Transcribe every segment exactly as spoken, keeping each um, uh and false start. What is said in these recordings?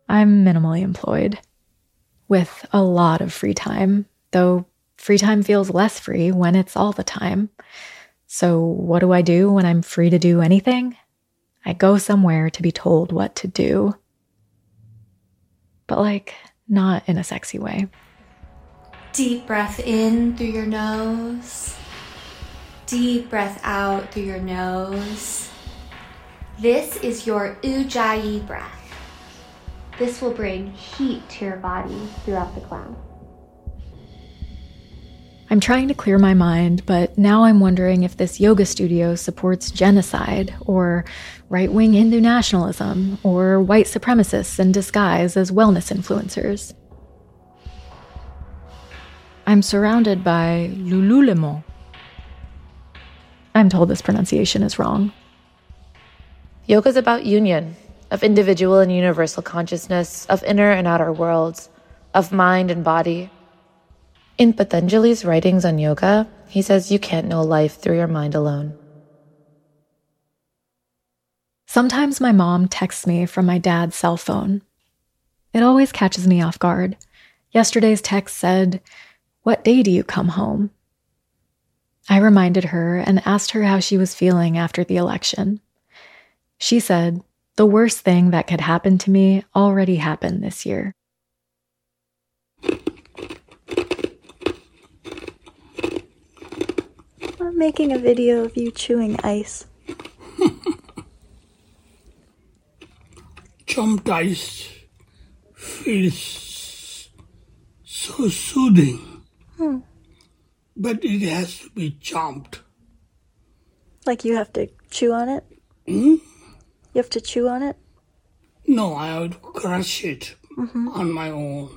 I'm minimally employed, with a lot of free time, though free time feels less free when it's all the time. So what do I do when I'm free to do anything? I go somewhere to be told what to do. But like, not in a sexy way. Deep breath in through your nose. Deep breath out through your nose. This is your Ujjayi breath. This will bring heat to your body throughout the cloud. I'm trying to clear my mind, but now I'm wondering if this yoga studio supports genocide, or right-wing Hindu nationalism, or white supremacists in disguise as wellness influencers. I'm surrounded by Lululemon. I'm told this pronunciation is wrong. Yoga is about union, of individual and universal consciousness, of inner and outer worlds, of mind and body. In Patanjali's writings on yoga, he says you can't know life through your mind alone. Sometimes my mom texts me from my dad's cell phone. It always catches me off guard. Yesterday's text said, "What day do you come home?" I reminded her and asked her how she was feeling after the election. She said, "The worst thing that could happen to me already happened this year." I'm making a video of you chewing ice. Chomped ice feels so soothing. Hmm. But it has to be chomped. Like you have to chew on it? Hmm? You have to chew on it? No, I have to crush it mm-hmm. on my own.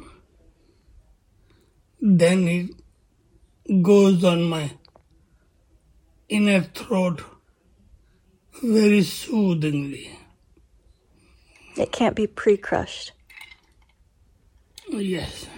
Then it goes on my inner throat very soothingly. It can't be pre-crushed. Yes.